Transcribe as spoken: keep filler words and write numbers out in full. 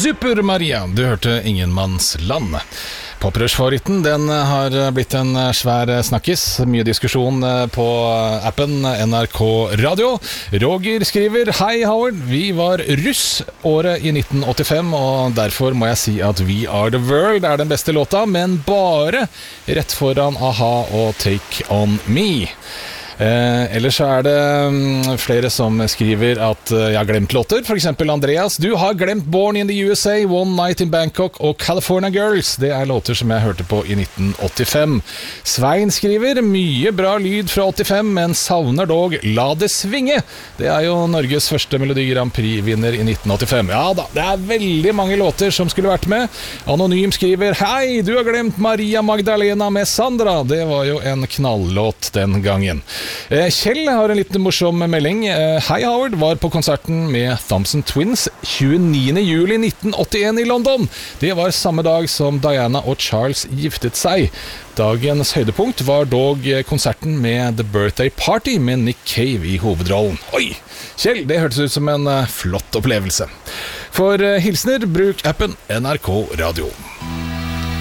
Super Maria, du hørte Ingenmannsland. Poprush-favoritten, den har blitt en svær snakkis. Mye diskusjon på appen N R K Radio. Roger skriver: Hei Howard, vi var russ året i nitten åttifem, og derfor må jeg si at We Are The World er den beste låta, men bare rett foran A-ha og Take On Me. Eh, ellers så er det um, flere som skriver at uh, jeg har glemt låter. For eksempel Andreas: du har glemt Born in the U S A, One Night in Bangkok og California Girls. Det er låter som jeg hørte på i nitten åttifem. Svein skriver: mye bra lyd fra åttifem, men savner dog La det svinge. Det er jo Norges første Melodi Grand Prix-vinner i nitten åttifem. Ja da, det er veldig mange låter som skulle vært med. Anonym skriver: hei, du har glemt Maria Magdalena med Sandra. Det var jo en knalllåt den gangen. Kjell har en litt morsom melding. Hei Howard, var på konserten med Thompson Twins tjueniende juli nitten åttien i London. Det var samme dag som Diana og Charles giftet seg. Dagens høydepunkt var dog konserten med The Birthday Party med Nick Cave i hovedrollen. Oi, Kjell, det hørtes ut som en flott opplevelse. For hilsner, bruk appen N R K Radio.